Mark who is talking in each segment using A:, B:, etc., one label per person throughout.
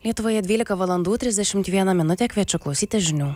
A: Lietuvoje 12 valandų 31 minutė, kviečiu klausyti žinių.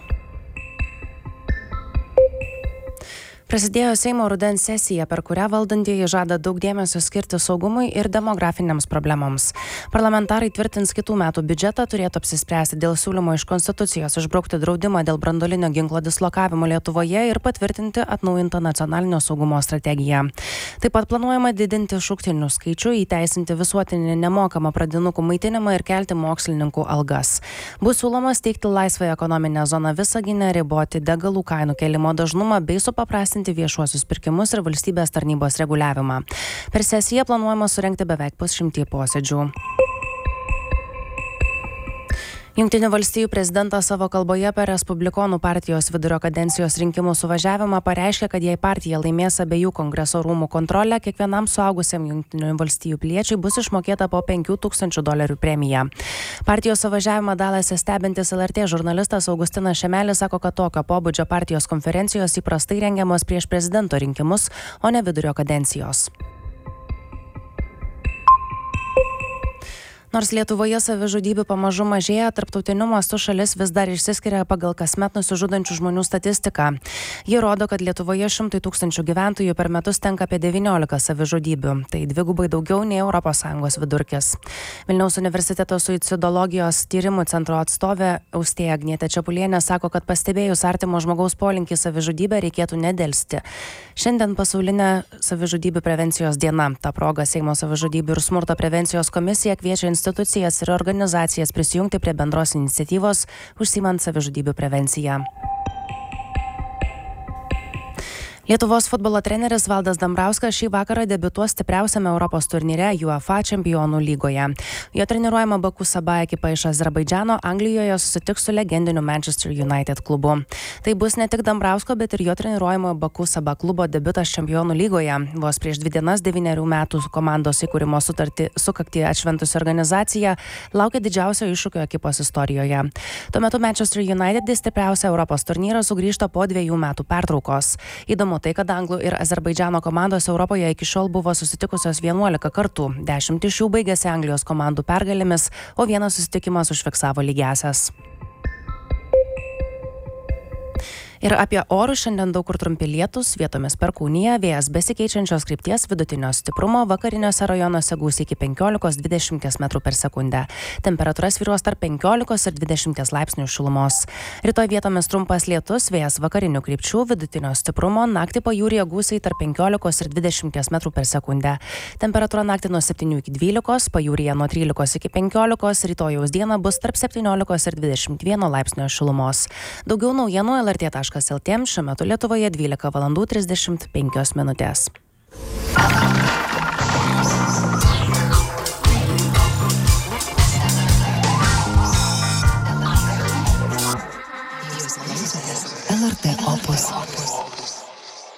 A: Prasidėjo Seimo rudens sesija, per kurią valdantieji žada daug dėmesio skirti saugumui ir demografinėms problemoms. Parlamentarai tvirtins kitų metų biudžetą, turėtų apsispręsti dėl siūlymo iš Konstitucijos išbraukti draudimą dėl branduolinio ginklo dislokavimo Lietuvoje ir patvirtinti atnaujintą nacionalinio saugumo strategiją. Taip pat planuojama didinti šauktinių skaičių, įteisinti visuotinį nemokamą pradinukų maitinimą ir kelti mokslininkų algas. Bus siūloma steigti laisvąją ekonominę zoną Visagine, riboti degalų kainų kelimo dažnumą bei supaprastinti viešuosius pirkimus ir valstybės tarnybos reguliavimą. Per sesiją planuojama surengti beveik 100 posėdžių. Jungtinių valstijų prezidentas savo kalboje per Respublikonų partijos vidurio kadencijos rinkimų suvažiavimą pareiškė, kad jei partija laimės abiejų kongreso rūmų kontrolę, kiekvienam suaugusiam Jungtinių valstijų piliečiui bus išmokėta po $5,000 premija. Partijos suvažiavimą Dalase stebintis LRT žurnalistas Augustinas Šemelis sako, kad tokio pobūdžio partijos konferencijos įprastai rengiamos prieš prezidento rinkimus, o ne vidurio kadencijos. Nors Lietuvoje savižudybių pamažu mažėja, tarptautiniu mastu šalis vis dar išsiskiria pagal kasmet nusižudančių žmonių statistiką. Ji rodo, kad Lietuvoje 100 000 gyventojų per metus tenka apie 19 savižudybių. Tai dvigubai daugiau nei ES vidurkis. Vilniaus universiteto suicidologijos tyrimų centro atstovė Austėja Agnietė Čepulienė sako, kad pastebėjus artimo žmogaus polinkį savižudybę reikėtų nedelsti. Šiandien pasaulinė savižudybių prevencijos diena. Ta proga Seimo savižudybių ir smurto prevencijos komisija kviečia institucijas ir organizacijas prisijungti prie bendros iniciatyvos užsiimant savižudybių prevenciją. Lietuvos futbolo treneris Valdas Dambrauskas šį vakarą debiutuos stipriausiame Europos turnyre UEFA Čempionų lygoje. Jo treniruojama Baku Saba ekipa iš Azerbaidžano Anglijoje susitiks su legendiniu Manchester United klubu. Tai bus ne tik Dambrausko, bet ir jo treniruojamo Baku Saba klubo debiutas Čempionų lygoje. Vos prieš 2 dienas 9 metų komandos įkūrimo sukaktį atšventusi organizacija laukia didžiausio iššūkio ekipos istorijoje. Tuo metu Manchester United į stipriausią Europos turnyrą sugrįžta po 2 metų pertraukos. Įdomu tai, kad Anglų ir Azerbaidžano komandos Europoje iki šiol buvo susitikusios 11 kartų. 10 iš jų baigėsi Anglijos komandų pergalėmis, o vienas susitikimas užfiksavo lygiąsias. Ir apie orus šiandien daug kur trumpi lietūs, vietomis perkūnija, vėjas besikeičiančios krypties vidutinio stiprumo, vakariniuose rajonuose gūsiai iki 15–20 m/s. Temperatūra svyruos tarp 15 ir 20 laipsnių šilumos. Rytoj vietomis trumpas lietus, vėjas vakarinių krypčių, vidutinio stiprumo, naktį pajūryje gūsiai tarp 15 ir 20 m/s. Temperatūra naktį nuo 7 iki 12, pajūryje nuo 13 iki 15, rytojaus dieną bus tarp 17 ir 21 laipsnio šilumos. Daugiau naujienų LRT.lt. Šiuo metu Lietuvoje 12 valandų 35 minutės.
B: LRT Opus.